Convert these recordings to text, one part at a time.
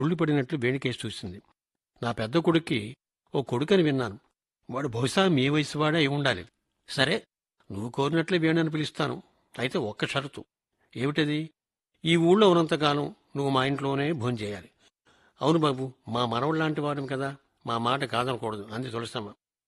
ఉళ్ళిపడినట్లు వేణికేసి చూసింది. నా పెద్ద కొడుక్కి ఓ కొడుకని విన్నాను. వాడు బహుశా మీ వయసు వాడే అయి ఉండాలి. సరే, నువ్వు కోరినట్లే వేణని పిలుస్తాను. అయితే ఒక్క షరతు. ఏమిటది? ఈ ఊళ్ళో ఉన్నంతకాలం నువ్వు మా ఇంట్లోనే భోంచేయాలి. అవును బాబు, మా మనవళ్ళలాంటి వాడు కదా, మా మాట కాదనకూడదు అంది తులసమ్మ.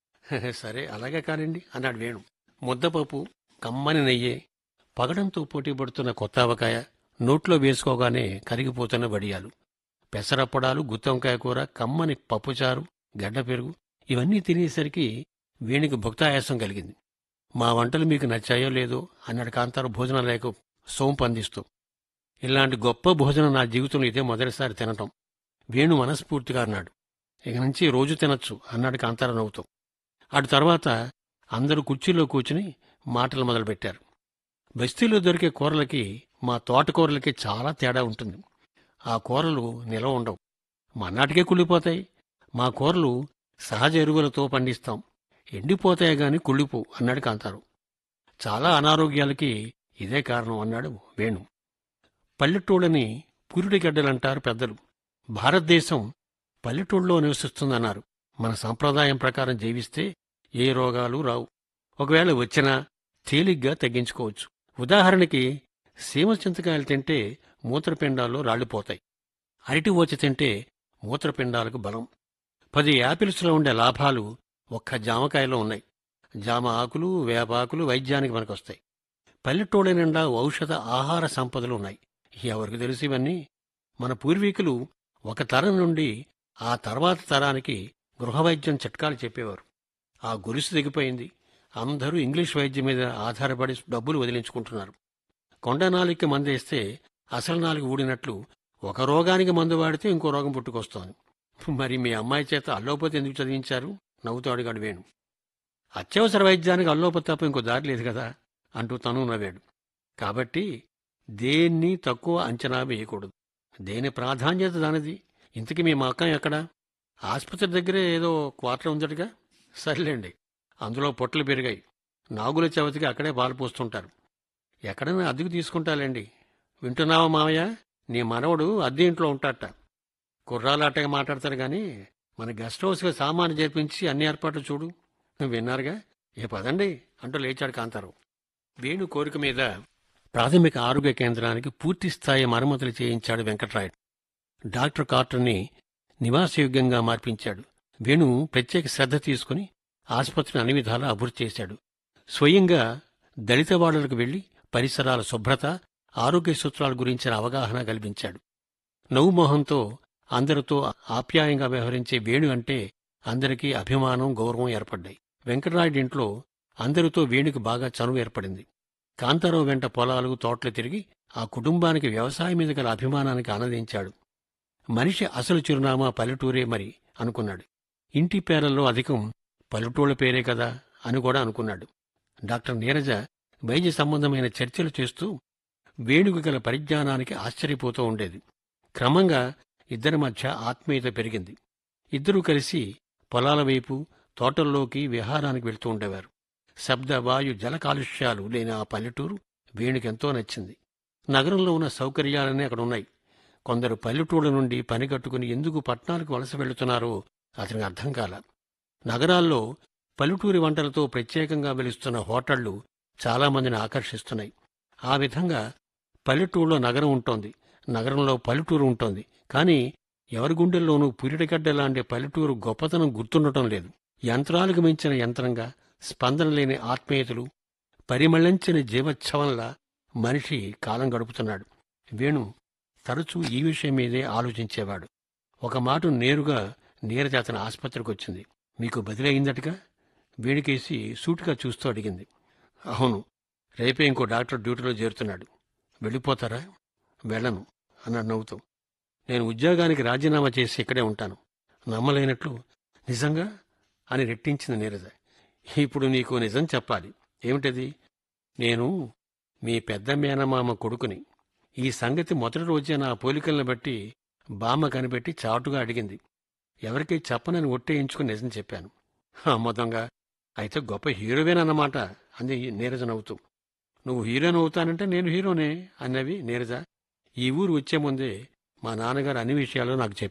సరే అలాగే కానివ్వండి అన్నాడు వేణు. ముద్దపప్పు, కమ్మని నెయ్యి, పగడంతో పోటీ పడుతున్న కొత్త ఆవకాయ, నోట్లో వేసుకోగానే కరిగిపోతున్న వడియాలు, పెసరప్పడాలు, గుత్తొంకాయ కూర, కమ్మని పప్పుచారు, గడ్డ పెరుగు ఇవన్నీ తినేసరికి వేణికి భుక్తాయాసం కలిగింది. మా వంటలు మీకు నచ్చాయో లేదో అన్నాడు కాంతారు భోజనం లేక సోంపు అందిస్తూ. ఇలాంటి గొప్ప భోజనం నా జీవితంలో ఇదే మొదటిసారి తినటం వేణు మనస్ఫూర్తిగా అన్నాడు. ఇక నుంచి రోజు తినొచ్చు అన్నాడు కాంతారావు నవ్వుతూ. అటు తర్వాత అందరూ కుర్చీలో కూర్చుని మాటలు మొదలుపెట్టారు. బస్తీలో దొరికే కూరలకి మా తోటకూరలకి చాలా తేడా ఉంటుంది. ఆ కూరలు నిలవ ఉండవు, మన్నాటికే కుళ్ళిపోతాయి. మా కూరలు సహజ ఎరువులతో పండిస్తాం, ఎండిపోతాయి గాని కుళ్ళిపోవు అన్నాడు కాంతారావు. చాలా అనారోగ్యాలకి ఇదే కారణం అన్నాడు వేణు. పల్లెటూళ్ళని పురిటిగడ్డలంటారు పెద్దలు. భారతదేశం పల్లెటూళ్ళలో నివసిస్తుందన్నారు. మన సంప్రదాయం ప్రకారం జీవిస్తే ఏ రోగాలు రావు. ఒకవేళ వచ్చినా తేలిగ్గా తగ్గించుకోవచ్చు. ఉదాహరణకి సీమ చింతకాయలు తింటే మూత్రపిండాల్లో రాళ్లిపోతాయి. అరటి ఓచి తింటే మూత్రపిండాలకు బలం. 10 యాపిల్స్లో ఉండే లాభాలు ఒక్క జామకాయలో ఉన్నాయి. జామ ఆకులు, వేపాకులు వైద్యానికి మనకొస్తాయి. పల్లెటూళ్ళ నిండా ఔషధ ఆహార సంపదలు ఉన్నాయి. ఎవరికి తెలుసు ఇవన్నీ? మన పూర్వీకులు ఒక తరం నుండి ఆ తర్వాత తరానికి గృహవైద్యం చిట్కాలు చెప్పేవారు. ఆ గొలుసు దిగిపోయింది. అందరూ ఇంగ్లీష్ వైద్యం మీద ఆధారపడి డబ్బులు వదిలించుకుంటున్నారు. కొండ నాలికి మందేస్తే అసలు నాలుగు ఊడినట్లు ఒక రోగానికి మందు వాడితే ఇంకో రోగం పుట్టుకొస్తోంది. మరి మీ అమ్మాయి చేత అల్లోపతి ఎందుకు చదివించారు? నవ్వుతూ అడిగాడు వేణు. అత్యవసర వైద్యానికి అల్లోపతి తప్ప ఇంకో దారి లేదు కదా అంటూ తను నవ్వాడు. కాబట్టి దేన్ని తక్కువ అంచనా వేయకూడదు. దేని ప్రాధాన్యత దానిది. ఇంతకీ మీ మా అక్క ఎక్కడా? ఆసుపత్రి దగ్గరే ఏదో క్వార్టర్ ఉందటగా. సర్లేండి, అందులో పొట్టలు పెరిగాయి. నాగుల చవితికి అక్కడే పాలు పోస్తుంటారు. ఎక్కడైనా అద్దెకు తీసుకుంటాలేండి. వింటున్నావా మావయ్య? నీ మనవడు అద్దె ఇంట్లో ఉంటాడట. కుర్రాలు అట్టగా మాట్లాడతారు గాని మన గెస్ట్ హౌస్గా సామాను చేర్పించి అన్ని ఏర్పాట్లు చూడు. విన్నారుగా, ఏ పదండి అంటూ లేచాడు కాంతారావు. వేణు కోరిక మీద ప్రాథమిక ఆరోగ్య కేంద్రానికి పూర్తిస్థాయి మరమ్మతులు చేయించాడు వెంకట్రాయుడు. డాక్టర్ కార్టర్ని నివాసయోగ్యంగా మార్పించాడు. వేణు ప్రత్యేక శ్రద్ధ తీసుకుని ఆసుపత్రిని అన్ని విధాలా అభివృద్ధి చేశాడు. స్వయంగా దళితవాడలకు వెళ్లి పరిసరాల శుభ్రత, ఆరోగ్య సూత్రాల గురించిన అవగాహన కల్పించాడు. నవ్వుమోహంతో అందరితో ఆప్యాయంగా వ్యవహరించే వేణు అంటే అందరికీ అభిమానం, గౌరవం ఏర్పడ్డాయి. వెంకటరాయుడింట్లో అందరితో వేణుకి బాగా చనువు ఏర్పడింది. కాంతారావు వెంట పొలాలు, తోటలు తిరిగి ఆ కుటుంబానికి వ్యవసాయం మీద గల అభిమానానికి ఆనందించాడు. మనిషి అసలు చిరునామా పల్లెటూరే మరి అనుకున్నాడు. ఇంటి పేర్లలో అధికం పల్లెటూళ్ల పేరే కదా అని కూడా అనుకున్నాడు. డాక్టర్ నీరజ వైద్య సంబంధమైన చర్చలు చేస్తూ వేణుకు గల పరిజ్ఞానానికి ఆశ్చర్యపోతూ ఉండేది. క్రమంగా ఇద్దరి మధ్య ఆత్మీయత పెరిగింది. ఇద్దరూ కలిసి పొలాల వైపు, తోటల్లోకి విహారానికి వెళ్తూ ఉండేవారు. శబ్ద, వాయు, జల కాలుష్యాలు లేని ఆ పల్లెటూరు వేణుకెంతో నచ్చింది. నగరంలో ఉన్న సౌకర్యాలన్నీ అక్కడున్నాయి. కొందరు పల్లెటూళ్ల నుండి పని కట్టుకుని ఎందుకు పట్టణాలకు వలస వెళుతున్నారో అతనికి అర్థం కాల. నగరాల్లో పల్లెటూరి వంటలతో ప్రత్యేకంగా వెలుస్తున్న హోటళ్లు చాలామందిని ఆకర్షిస్తున్నాయి. ఆ విధంగా పల్లెటూరులో నగరం ఉంటోంది, నగరంలో పల్లెటూరు ఉంటోంది. కానీ ఎవరి గుండెల్లోనూ పురిటిగడ్డ లాంటి పల్లెటూరు గొప్పతనం గుర్తుండటం లేదు. యంత్రాలకు మించిన యంత్రంగా, స్పందన లేని ఆత్మీయతలు, పరిమళించిన జీవోత్సవంలా మనిషి కాలం గడుపుతున్నాడు. వేణు తరచూ ఈ విషయం మీదే ఆలోచించేవాడు. ఒక మాట నేరుగా నీరజ అతని ఆసుపత్రికి వచ్చింది. మీకు బదిలీ అయిందటగా? వేణుకేసి సూటిగా చూస్తూ అడిగింది. అవును, రేపే ఇంకో డాక్టర్ డ్యూటీలో చేరుతున్నాడు. వెళ్ళిపోతారా? వెళ్ళను అన్నాడు నవ్వుతూ. నేను ఉద్యోగానికి రాజీనామా చేసి ఇక్కడే ఉంటాను. నమ్మలేనట్లు నిజంగా అని రెట్టించింది నీరజ. ఇప్పుడు నీకు నిజం చెప్పాలి. ఏమిటది? నేను మీ పెద్ద మేనమామ కొడుకుని. ఈ సంగతి మొదటి రోజే నా పోలికలను బట్టి బామ్మ కనిపెట్టి చాటుగా అడిగింది. ఎవరికీ చెప్పనని ఒట్టేయించుకుని నిజం చెప్పాను. అమ్మదంగా, అయితే గొప్ప హీరోవేనన్నమాట అంది నీరజ నవ్వుతూ. నువ్వు హీరోయిన్ అవుతానంటే నేను హీరోనే అన్నవి నీరజ. ఈ ఊరు వచ్చే ముందే మా నాన్నగారు అన్ని విషయాలు నాకు చెప్పారు.